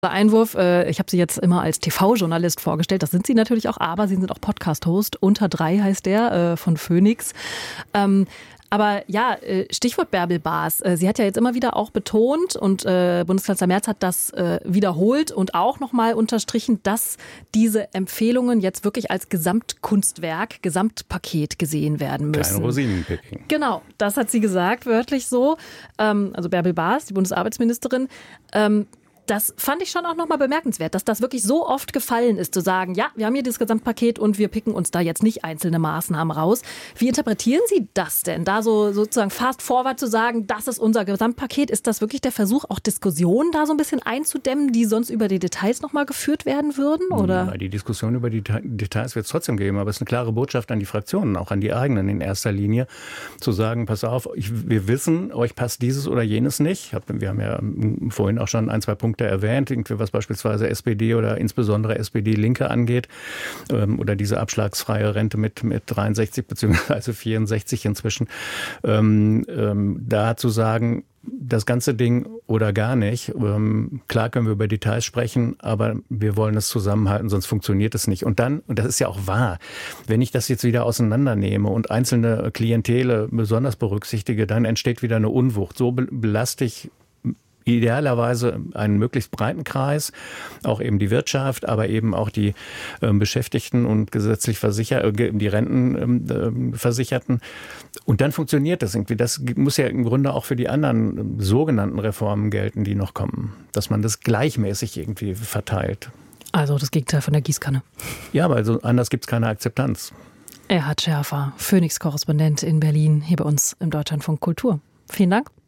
Einwurf, ich habe Sie jetzt immer als TV-Journalist vorgestellt, das sind Sie natürlich auch, aber Sie sind auch Podcast-Host, Unter 3 heißt der, von Phoenix. Aber ja, Stichwort Bärbel Baas. Sie hat ja jetzt immer wieder auch betont und Bundeskanzler Merz hat das wiederholt und auch nochmal unterstrichen, dass diese Empfehlungen jetzt wirklich als Gesamtkunstwerk, Gesamtpaket gesehen werden müssen. Kein Rosinenpicking. Genau, das hat sie gesagt, wörtlich so. Also Bärbel Baas, die Bundesarbeitsministerin. Das fand ich schon auch nochmal bemerkenswert, dass das wirklich so oft gefallen ist, zu sagen, ja, wir haben hier das Gesamtpaket und wir picken uns da jetzt nicht einzelne Maßnahmen raus. Wie interpretieren Sie das denn? Da so sozusagen fast forward zu sagen, das ist unser Gesamtpaket, ist das wirklich der Versuch, auch Diskussionen da so ein bisschen einzudämmen, die sonst über die Details nochmal geführt werden würden? Oder? Ja, die Diskussion über die Details wird es trotzdem geben, aber es ist eine klare Botschaft an die Fraktionen, auch an die eigenen in erster Linie, zu sagen, pass auf, wir wissen, euch passt dieses oder jenes nicht. Wir haben ja vorhin auch schon 1, 2 Punkte erwähnt, irgendwie was beispielsweise SPD oder insbesondere SPD-Linke angeht, oder diese abschlagsfreie Rente mit 63 bzw. 64 inzwischen, da zu sagen, das ganze Ding oder gar nicht. Klar können wir über Details sprechen, aber wir wollen es zusammenhalten, sonst funktioniert es nicht. Und dann, und das ist ja auch wahr, wenn ich das jetzt wieder auseinandernehme und einzelne Klientele besonders berücksichtige, dann entsteht wieder eine Unwucht. So belaste ich idealerweise einen möglichst breiten Kreis, auch eben die Wirtschaft, aber eben auch die Beschäftigten und gesetzlich die Rentenversicherten. Und dann funktioniert das irgendwie. Das muss ja im Grunde auch für die anderen sogenannten Reformen gelten, die noch kommen, dass man das gleichmäßig irgendwie verteilt. Also das Gegenteil von der Gießkanne. Ja, aber also anders gibt es keine Akzeptanz. Erhard Schärfer, Phoenix-Korrespondent in Berlin, hier bei uns im Deutschlandfunk Kultur. Vielen Dank.